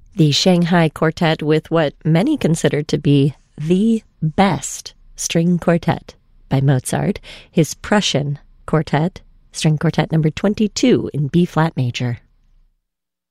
The Shanghai Quartet with what many consider to be the best string quartet by Mozart, his Prussian Quartet, String Quartet number 22 in B-flat major.